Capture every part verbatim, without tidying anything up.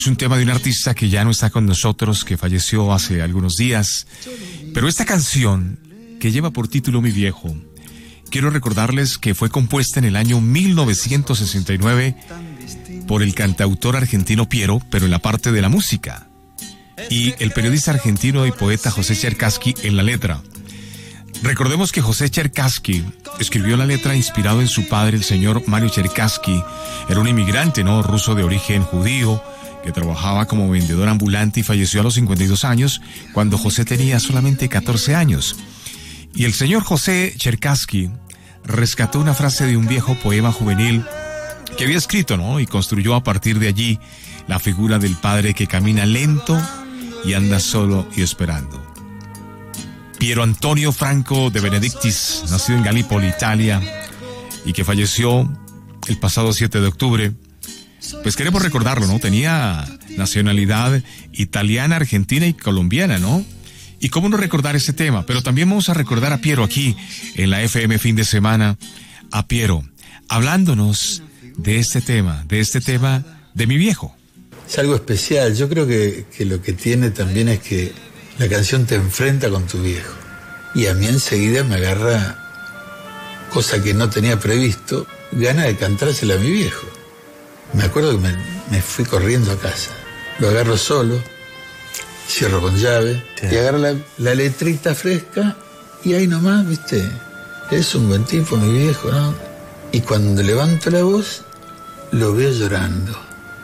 Es un tema de un artista que ya no está con nosotros, que falleció hace algunos días. Pero esta canción, que lleva por título Mi Viejo, quiero recordarles que fue compuesta en el año mil novecientos sesenta y nueve por el cantautor argentino Piero, pero en la parte de la música, y el periodista argentino y poeta José Cherkassky en la letra. Recordemos que José Cherkassky escribió la letra inspirado en su padre, el señor Mario Cherkassky. Era un inmigrante, ¿no?, ruso de origen judío, que trabajaba como vendedor ambulante y falleció a los cincuenta y dos años, cuando José tenía solamente catorce años. Y el señor José Cherkassky rescató una frase de un viejo poema juvenil que había escrito, ¿no?, y construyó a partir de allí la figura del padre que camina lento y anda solo y esperando. Piero Antonio Franco de Benedictis, nacido en Gallipoli, Italia, y que falleció el pasado siete de octubre, pues queremos recordarlo, ¿no? Tenía nacionalidad italiana, argentina y colombiana, ¿no? Y cómo no recordar ese tema, pero también vamos a recordar a Piero aquí en la F M Fin de Semana, a Piero, hablándonos de este tema, de este tema de Mi Viejo. Es algo especial. Yo creo que, que lo que tiene también es que la canción te enfrenta con tu viejo. Y a mí enseguida me agarra, cosa que no tenía previsto, ganas de cantársela a mi viejo. Me acuerdo que me, me fui corriendo a casa. Lo agarro solo, cierro con llave, sí, y agarro la, la letrita fresca, y ahí nomás, viste, es un buen tipo, mi viejo, ¿no? Y cuando levanto la voz, lo veo llorando.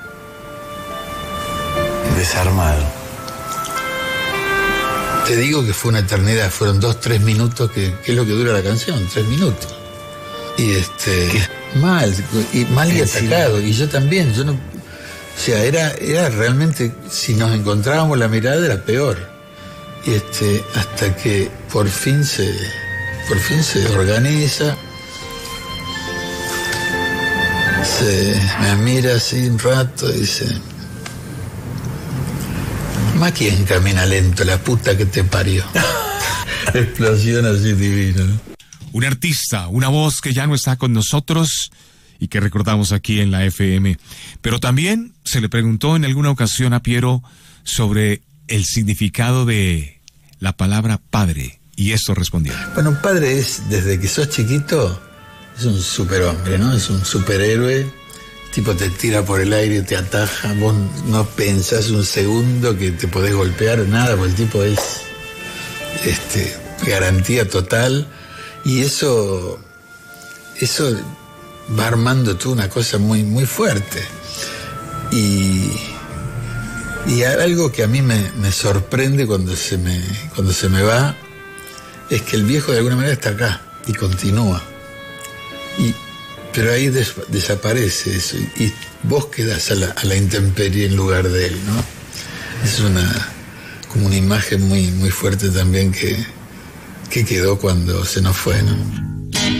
Desarmado. Te digo que fue una eternidad, fueron dos, tres minutos, que, que es lo que dura la canción, tres minutos. Y este, ¿qué? mal, y mal y atacado, y yo también, yo no, o sea, era, era realmente, si nos encontrábamos la mirada era peor. Y este, hasta que por fin se, por fin se organiza, se me mira así un rato y dice: ¿más quién camina lento? La puta que te parió. Explosión así divina, ¿no? Un artista, una voz que ya no está con nosotros y que recordamos aquí en la F M. Pero también se le preguntó en alguna ocasión a Piero sobre el significado de la palabra padre, y esto respondió. Bueno, un padre es, desde que sos chiquito, es un superhombre, ¿no? Es un superhéroe. Tipo te tira por el aire, te ataja, vos no pensás un segundo que te podés golpear, nada, porque el tipo es este, garantía total, y eso eso va armando tú una cosa muy, muy fuerte. Y, y algo que a mí me, me sorprende cuando se me, cuando se me va, es que el viejo de alguna manera está acá y continúa. Y pero ahí des, desaparece eso, y, y vos quedás a la, a la intemperie en lugar de él, ¿no? Es una, como una imagen muy, muy fuerte también que, que quedó cuando se nos fue, ¿no?